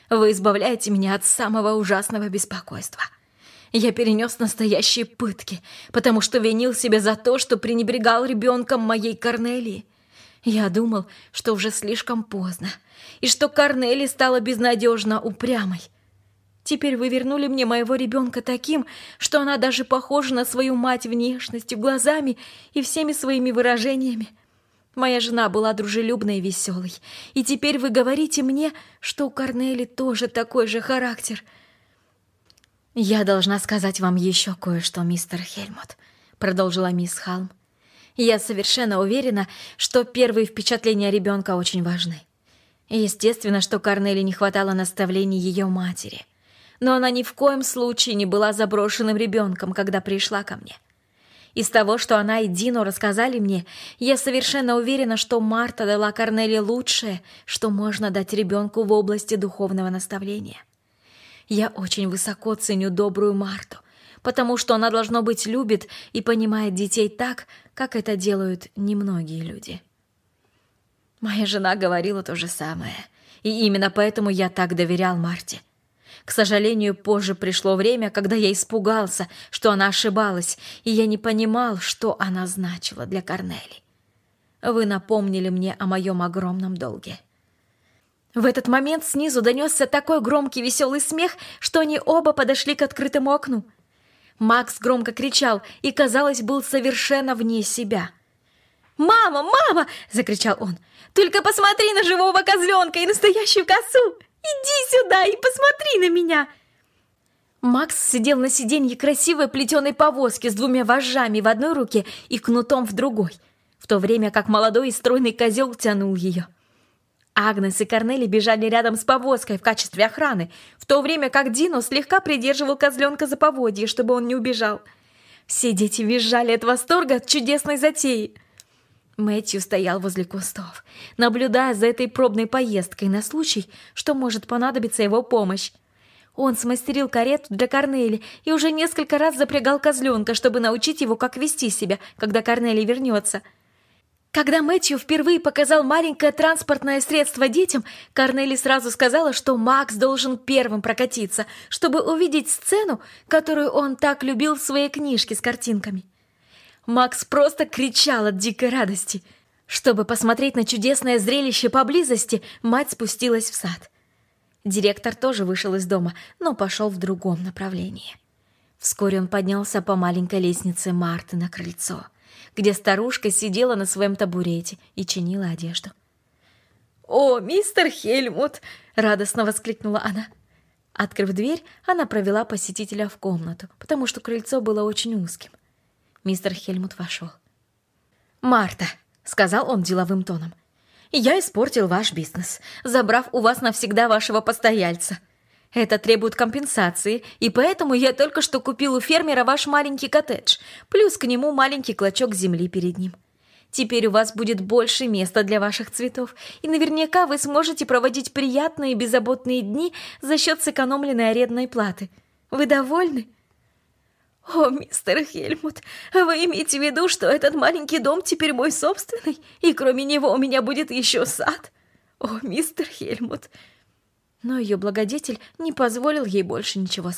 Вы избавляете меня от самого ужасного беспокойства. Я перенес настоящие пытки, потому что винил себя за то, что пренебрегал ребенком моей Корнелии. Я думал, что уже слишком поздно, и что Корнели стала безнадежно упрямой. Теперь вы вернули мне моего ребенка таким, что она даже похожа на свою мать внешностью, глазами и всеми своими выражениями. Моя жена была дружелюбной и веселой, и теперь вы говорите мне, что у Корнели тоже такой же характер. «Я должна сказать вам еще кое-что, мистер Хельмут», — продолжила мисс Халм. «Я совершенно уверена, что первые впечатления ребенка очень важны. Естественно, что Корнели не хватало наставлений ее матери, но она ни в коем случае не была заброшенным ребенком, когда пришла ко мне. Из того, что она и Дино рассказали мне, я совершенно уверена, что Марта дала Корнели лучшее, что можно дать ребенку в области духовного наставления. Я очень высоко ценю добрую Марту, потому что она, должно быть, любит и понимает детей так, как это делают немногие люди. Моя жена говорила то же самое, и именно поэтому я так доверял Марте. К сожалению, позже пришло время, когда я испугался, что она ошибалась, и я не понимал, что она значила для Корнели. Вы напомнили мне о моем огромном долге». В этот момент снизу донесся такой громкий веселый смех, что они оба подошли к открытому окну. Макс громко кричал и, казалось, был совершенно вне себя. «Мама, мама!» — закричал он. «Только посмотри на живого козленка и настоящую косу! Иди сюда и посмотри на меня!» Макс сидел на сиденье красивой плетеной повозки с двумя вожжами в одной руке и кнутом в другой, в то время как молодой и стройный козел тянул ее. Агнес и Корнели бежали рядом с повозкой в качестве охраны, в то время как Дино слегка придерживал козленка за поводье, чтобы он не убежал. Все дети визжали от восторга от чудесной затеи. Мэтью стоял возле кустов, наблюдая за этой пробной поездкой на случай, что может понадобиться его помощь. Он смастерил карету для Корнели и уже несколько раз запрягал козленка, чтобы научить его, как вести себя, когда Корнели вернется. Когда Мэтью впервые показал маленькое транспортное средство детям, Корнели сразу сказала, что Макс должен первым прокатиться, чтобы увидеть сцену, которую он так любил в своей книжке с картинками. Макс просто кричал от дикой радости. Чтобы посмотреть на чудесное зрелище поблизости, мать спустилась в сад. Директор тоже вышел из дома, но пошел в другом направлении. Вскоре он поднялся по маленькой лестнице Марты на крыльцо, где старушка сидела на своем табурете и чинила одежду. «О, мистер Хельмут!» — радостно воскликнула она. Открыв дверь, она провела посетителя в комнату, потому что крыльцо было очень узким. Мистер Хельмут вошел. «Марта», — сказал он деловым тоном, — «я испортил ваш бизнес, забрав у вас навсегда вашего постояльца. Это требует компенсации, и поэтому я только что купил у фермера ваш маленький коттедж, плюс к нему маленький клочок земли перед ним. Теперь у вас будет больше места для ваших цветов, и наверняка вы сможете проводить приятные и беззаботные дни за счет сэкономленной арендной платы. Вы довольны?» «О, мистер Хельмут, вы имеете в виду, что этот маленький дом теперь мой собственный, и кроме него у меня будет еще сад? О, мистер Хельмут!» Но ее благодетель не позволил ей больше ничего сказать.